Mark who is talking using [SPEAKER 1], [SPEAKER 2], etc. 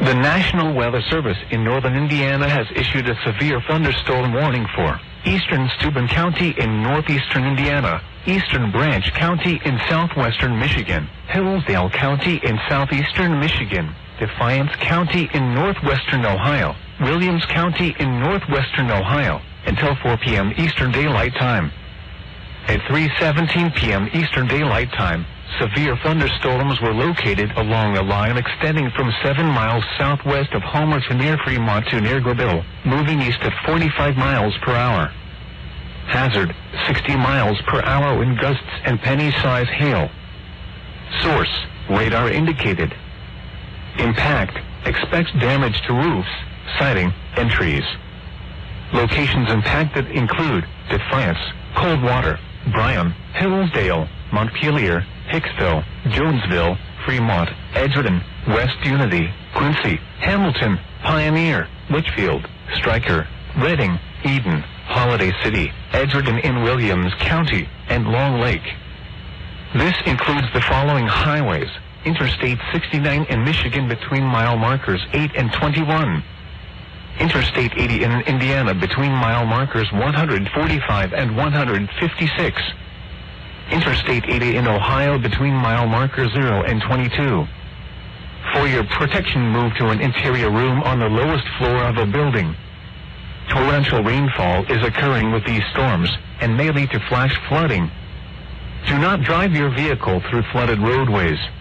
[SPEAKER 1] The National Weather Service in northern Indiana has issued a severe thunderstorm warning for eastern Steuben County in northeastern Indiana, eastern Branch County in southwestern Michigan, Hillsdale County in southeastern Michigan, Defiance County in northwestern Ohio, Williams County in northwestern Ohio, until 4 p.m. Eastern Daylight Time. At 3:17 p.m. Eastern Daylight Time, severe thunderstorms were located along a line extending from 7 miles southwest of Homer to near Fremont to near Greville, moving east at 45 miles per hour. Hazard, 60 miles per hour wind gusts and penny-size hail. Source, radar indicated. Impact, expects damage to roofs, siding, and trees. Locations impacted include Defiance, Coldwater, Bryan, Hillsdale, Montpelier, Hicksville, Jonesville, Fremont, Edgerton, West Unity, Quincy, Hamilton, Pioneer, Litchfield, Stryker, Reading, Eden, Holiday City, Edgerton in Williams County, and Long Lake. This includes the following highways: Interstate 69 in Michigan between mile markers 8 and 21. Interstate 80 in Indiana between mile markers 145 and 156. Interstate 80 in Ohio between mile markers 0 and 22. For your protection, move to an interior room on the lowest floor of a building. Torrential rainfall is occurring with these storms and may lead to flash flooding. Do not drive your vehicle through flooded roadways.